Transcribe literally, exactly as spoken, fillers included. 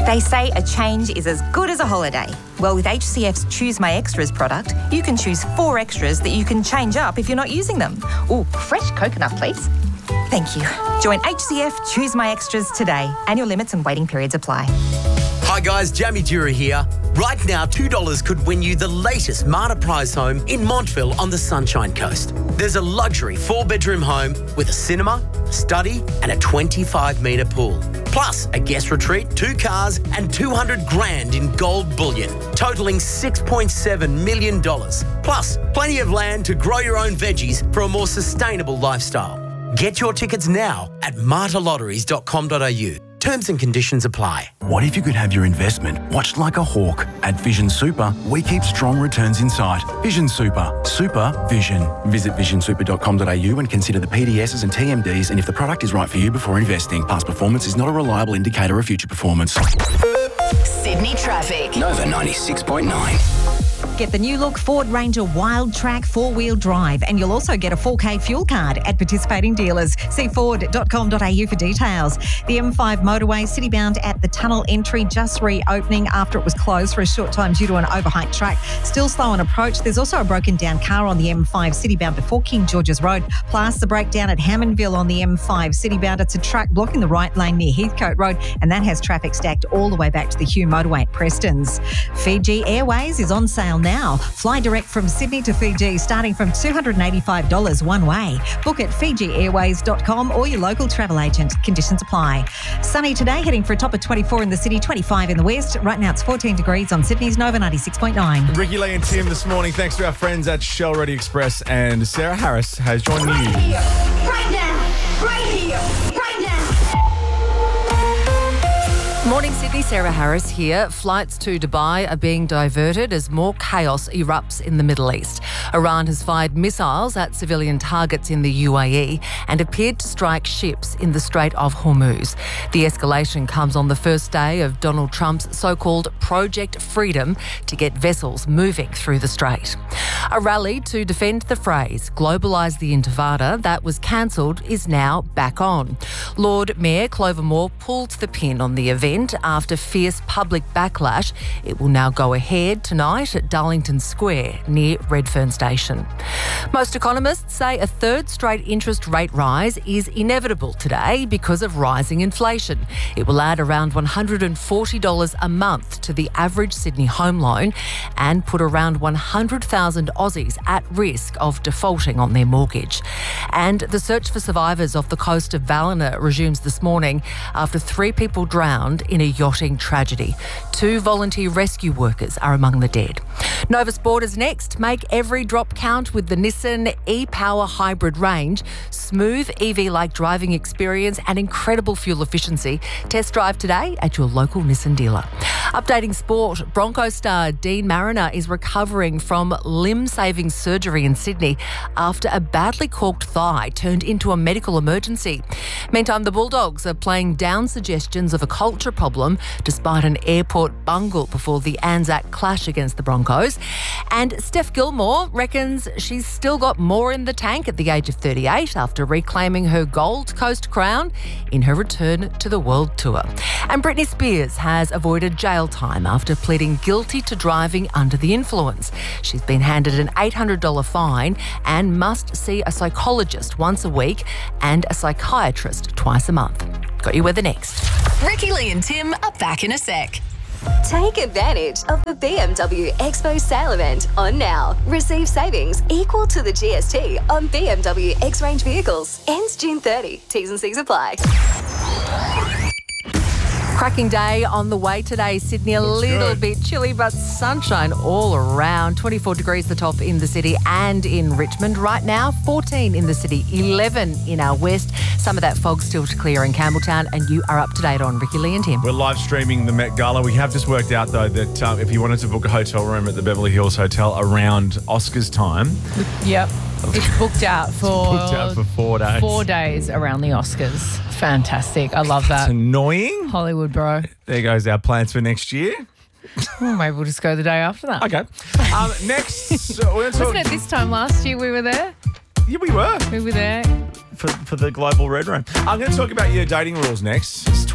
They say a change is as good as a holiday. Well, with H C F's Choose My Extras product, you can choose four extras that you can change up if you're not using them. Ooh, fresh coconut, please. Thank you. Join H C F Choose My Extras today. Annual limits and waiting periods apply. Hi guys, Jamie Dura here. Right now, two dollars could win you the latest Marta Prize home in Montville on the Sunshine Coast. There's a luxury four-bedroom home with a cinema, study and a twenty-five metre pool. Plus a guest retreat, two cars and two hundred grand in gold bullion, totalling six point seven million dollars. Plus plenty of land to grow your own veggies for a more sustainable lifestyle. Get your tickets now at marta lotteries dot com dot a u. Terms and conditions apply. What if you could have your investment watched like a hawk? At Vision Super, we keep strong returns in sight. Vision Super. Super Vision. Visit vision super dot com dot a u and consider the P D Ss and T M Ds and if the product is right for you before investing. Past performance is not a reliable indicator of future performance. Sydney traffic. Nova ninety-six point nine. Get the new look Ford Ranger Wild Track four-wheel drive and you'll also get a four K fuel card at participating dealers. See ford dot com dot a u for details. The M five motorway citybound at the tunnel entry just reopening after it was closed for a short time due to an overhyped track. Still slow on approach. There's also a broken down car on the M five citybound before King George's Road. Plus the breakdown at Hammondville on the M five citybound. It's a truck blocking the right lane near Heathcote Road and that has traffic stacked all the way back to the Hugh motorway at Preston's. Fiji Airways is on sale now. Fly direct from Sydney to Fiji starting from two hundred eighty-five dollars one way. Book at fiji airways dot com or your local travel agent. Conditions apply. Sunny today, heading for a top of twenty-four in the city, twenty-five in the west. Right now it's fourteen degrees on Sydney's Nova ninety-six point nine. Ricky Lee and Tim this morning, thanks to our friends at Shell Ready Express, and Sarah Harris has joined Right you. here, right now, right here, right now. Morning Sydney, Sarah Harris here. Flights to Dubai are being diverted as more chaos erupts in the Middle East. Iran has fired missiles at civilian targets in the U A E and appeared to strike ships in the Strait of Hormuz. The escalation comes on the first day of Donald Trump's so-called Project Freedom to get vessels moving through the strait. A rally to defend the phrase "globalise the Intifada" that was cancelled is now back on. Lord Mayor Clover Moore pulled the pin on the event after fierce public backlash. It will now go ahead tonight at Darlington Square near Redfern Station. Most economists say a third straight interest rate rise is inevitable today because of rising inflation. It will add around one hundred forty dollars a month to the average Sydney home loan and put around one hundred thousand Aussies at risk of defaulting on their mortgage. And the search for survivors off the coast of Ballina resumes this morning after three people drowned in a yachting tragedy. Two volunteer rescue workers are among the dead. Nova Sport is next. Make every drop count with the Nissan e-Power hybrid range. Smooth E V-like driving experience and incredible fuel efficiency. Test drive today at your local Nissan dealer. Updating sport, Broncos star Dean Mariner is recovering from limb-saving surgery in Sydney after a badly corked thigh turned into a medical emergency. Meantime, the Bulldogs are playing down suggestions of a culture problem despite an airport bungle before the Anzac clash against the Broncos. And Steph Gilmore reckons she's still got more in the tank at the age of thirty-eight after reclaiming her Gold Coast crown in her return to the World Tour. And Britney Spears has avoided jail time after pleading guilty to driving under the influence. She's been handed an eight hundred dollars fine and must see a psychologist once a week and a psychiatrist twice a month. Got you weather next. Ricky Lee and Tim are back in a sec. Take advantage of the B M W Expo sale event on now. Receive savings equal to the G S T on B M W X-Range vehicles. Ends June thirtieth. T's and C's apply. Cracking day on the way today. Sydney a Looks little good. bit chilly, but sunshine all around. twenty-four degrees the top in the city and in Richmond. Right now, fourteen in the city, eleven in our west. Some of that fog still to clear in Campbelltown, and you are up to date on Ricky Lee and Tim. We're live streaming the Met Gala. We have just worked out, though, that um, if you wanted to book a hotel room at the Beverly Hills Hotel around Oscars time, Yep. It's booked out for booked out for four days. four days around the Oscars. Fantastic. I love It's that. annoying. Hollywood, bro. There goes our plans for next year. Well, maybe we'll just go the day after that. Okay. Um, next, so we're going to talk. Wasn't it this time last year we were there? Yeah, we were We were there. for, for the Global Red Room. I'm going to talk about your dating rules next. It's